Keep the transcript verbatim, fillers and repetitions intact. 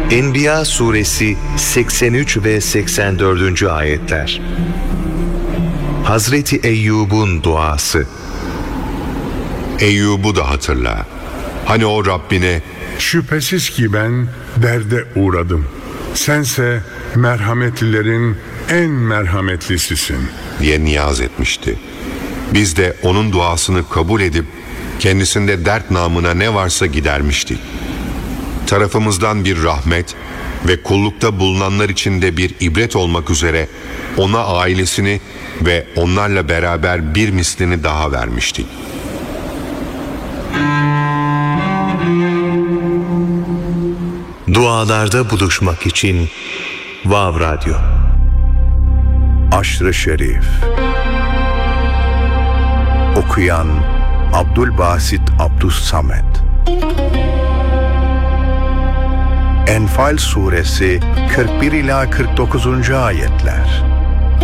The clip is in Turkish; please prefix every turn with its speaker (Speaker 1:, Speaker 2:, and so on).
Speaker 1: Enbiya suresi seksen üç ve seksen dördüncü ayetler. Hazreti Eyyub'un duası.
Speaker 2: Eyyub'u da hatırla. Hani o Rabbine
Speaker 3: Şüphesiz ki ben derde uğradım. Sense merhametlilerin en merhametlisisin
Speaker 2: diye niyaz etmişti. Biz de onun duasını kabul edip kendisinde dert namına ne varsa gidermiştik. Tarafımızdan bir rahmet ve kullukta bulunanlar için de bir ibret olmak üzere ona ailesini ve onlarla beraber bir mislini daha vermiştik.
Speaker 1: Dualarda buluşmak için Vav Radyo.
Speaker 4: Aşr-ı Şerif. Okuyan Abdülbasit Abdüssamet. Enfal suresi kırk bir ila kırk dokuzuncu ayetler.